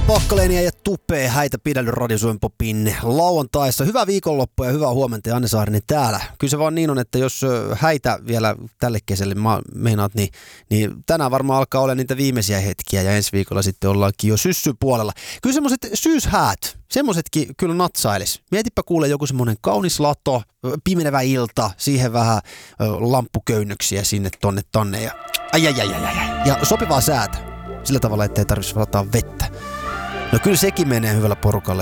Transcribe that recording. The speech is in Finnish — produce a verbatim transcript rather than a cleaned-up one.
Pakkaleenia ja Tupee häitä pidänyt Radio Suomen Popin lauantaissa. Hyvää viikonloppua ja hyvää huomenta, Janne Saarinen täällä. Kyllä se vaan niin on, että jos häitä vielä tälle kesälle meinaat, niin, niin tänään varmaan alkaa olla niitä viimeisiä hetkiä ja ensi viikolla sitten ollaankin jo syssypuolella. Kyllä semmoiset syyshäät, semmoisetkin kyllä natsailis. Mietipä kuule joku semmoinen kaunis lato, pimenevä ilta, siihen vähän lamppuköynnöksiä sinne tonne tonne ja ai, ai, ai, ai, ai. Ja sopivaa säätä sillä tavalla, ettei tarvitsisi lataa vettä. No kyllä sekin menee hyvällä porukalla